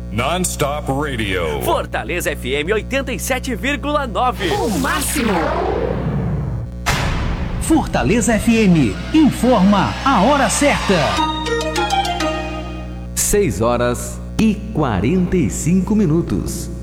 Non-stop radio. Fortaleza FM 87,9. O máximo. Fortaleza FM informa a hora certa. 6 horas e 45 minutos.